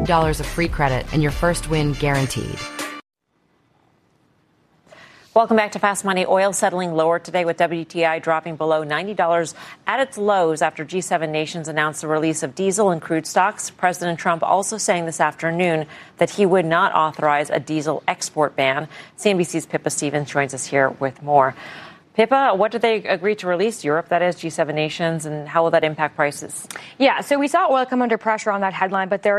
$1 of free credit and your first win guaranteed. Welcome back to Fast Money. Oil settling lower today with WTI dropping below $90 at its lows after G7 nations announced the release of diesel and crude stocks. President Trump also saying this afternoon that he would not authorize a diesel export ban. CNBC's Pippa Stevens joins us here with more. Pippa, what did they agree to release? Europe, that is, G7 nations, and how will that impact prices? Yeah, so we saw oil come under pressure on that headline, but there